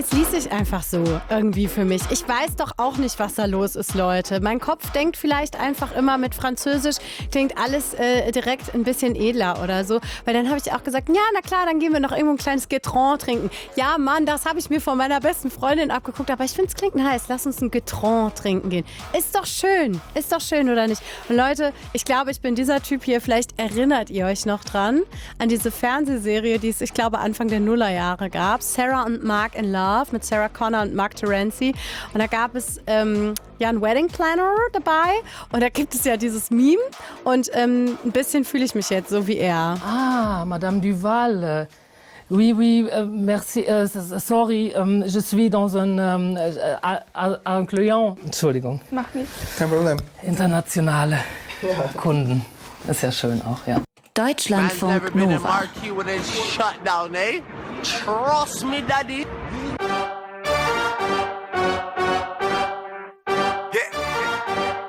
Es liest sich einfach so irgendwie für mich. Ich weiß doch auch nicht, was da los ist, Leute. Mein Kopf denkt vielleicht einfach immer mit Französisch, klingt alles direkt ein bisschen edler oder so. Weil dann habe ich auch gesagt, ja, na klar, dann gehen wir noch irgendwo ein kleines Getränk trinken. Ja, Mann, das habe ich mir von meiner besten Freundin abgeguckt, aber ich finde, es klingt heiß. Lass uns ein Getränk trinken gehen. Ist doch schön, oder nicht? Und Leute, ich glaube, ich bin dieser Typ hier. Vielleicht erinnert ihr euch noch dran an diese Fernsehserie, die es, ich glaube, Anfang der Nullerjahre gab. Sarah und Mark in Love mit Sarah Connor und Mark Terenzi. Und da gab es einen Wedding Planner dabei. Und da gibt es ja dieses Meme. Und ein bisschen fühle ich mich jetzt so wie er. Ah, Madame Duval. Oui, merci. Sorry, je suis dans un Client. Entschuldigung. Macht nichts. Kein Problem. Internationale Kunden. Ist ja schön auch, ja. Deutschlandfunk Nova. Trust me, daddy.